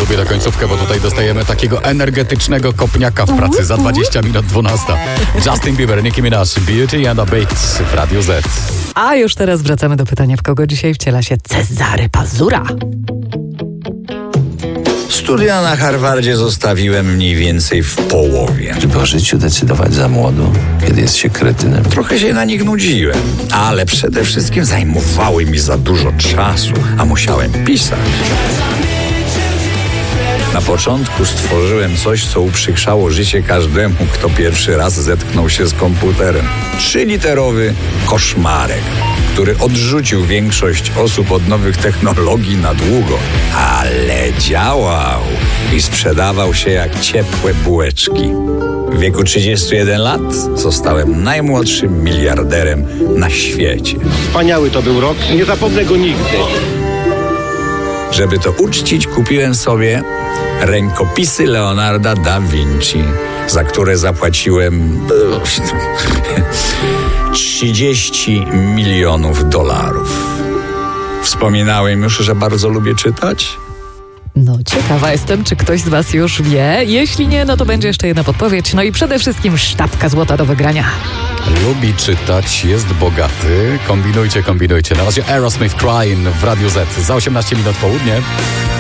lubię tę końcówkę, bo tutaj dostajemy takiego energetycznego kopniaka w pracy za 20 minut 12. Justin Bieber, Nicki Minaj, Beauty and a Beat w Radiu Z. A już teraz wracamy do pytania, w kogo dzisiaj wciela się Cezary Pazura. Studia na Harvardzie zostawiłem mniej więcej w połowie. Żeby o życiu decydować za młodo, kiedy jest się kretynem. Trochę się na nich nudziłem, ale przede wszystkim zajmowały mi za dużo czasu, a musiałem pisać. Na początku stworzyłem coś, co uprzykrzało życie każdemu, kto pierwszy raz zetknął się z komputerem. 3-literowy koszmarek, który odrzucił większość osób od nowych technologii na długo, ale działał i sprzedawał się jak ciepłe bułeczki. W wieku 31 lat zostałem najmłodszym miliarderem na świecie. Wspaniały to był rok, nie zapomnę go nigdy. Żeby to uczcić, kupiłem sobie rękopisy Leonarda da Vinci, za które zapłaciłem 30 milionów dolarów. Wspominałem już, że bardzo lubię czytać. No, ciekawa jestem, czy ktoś z was już wie. Jeśli nie, no to będzie jeszcze jedna podpowiedź. No i przede wszystkim sztabka złota do wygrania. Lubi czytać, jest bogaty. Kombinujcie. Na razie Aerosmith Crying w Radiu Z. Za 18 minut południe.